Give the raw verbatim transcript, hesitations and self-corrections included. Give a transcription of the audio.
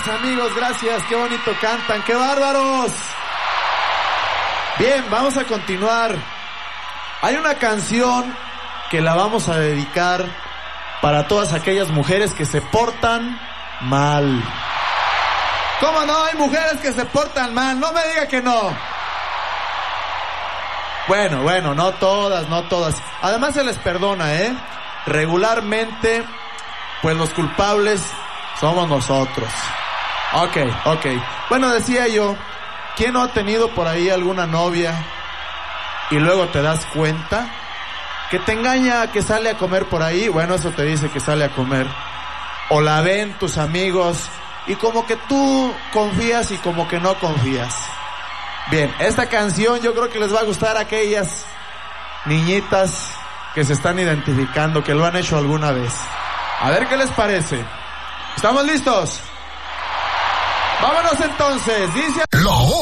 Gracias, amigos, gracias. Qué bonito cantan, qué bárbaros. Bien, vamos a continuar. Hay una canción que la vamos a dedicar para todas aquellas mujeres que se portan mal. ¿Cómo no? Hay mujeres que se portan mal, no me diga que no. Bueno, bueno, no todas, no todas. Además se les perdona, ¿eh? Regularmente, pues los culpables somos nosotros. Ok, ok. Bueno, decía yo, ¿quién no ha tenido por ahí alguna novia y luego te das cuenta que te engaña, que sale a comer por ahí? Bueno, eso te dice que sale a comer. O la ven tus amigos y como que tú confías y como que no confías. Bien, esta canción yo creo que les va a gustar a aquellas niñitas que se están identificando, que lo han hecho alguna vez. A ver qué les parece. ¿Estamos listos? Vámonos entonces, dice...